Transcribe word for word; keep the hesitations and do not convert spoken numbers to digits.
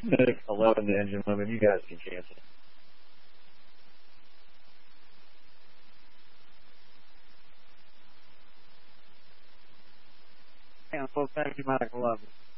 eleven, the engine women. You guys can cancel. And folks, thank you, Michael. Love you.